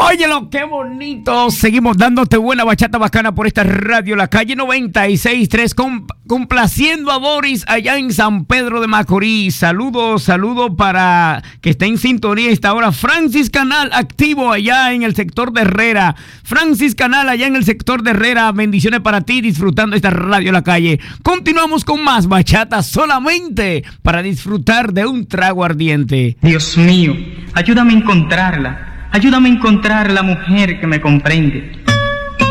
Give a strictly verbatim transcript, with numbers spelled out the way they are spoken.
Óyelo, qué bonito. Seguimos dándote buena bachata bacana por esta radio La Calle noventa y seis punto tres, com, complaciendo a Boris allá en San Pedro de Macorís. Saludos, saludos para que esté en sintonía esta hora. Francis Canal, activo allá en el sector de Herrera. Francis Canal, allá en el sector de Herrera. Bendiciones para ti, disfrutando esta radio La Calle. Continuamos con más bachata solamente para disfrutar de un trago ardiente. Dios mío, ayúdame a encontrarla. Ayúdame a encontrar la mujer que me comprende.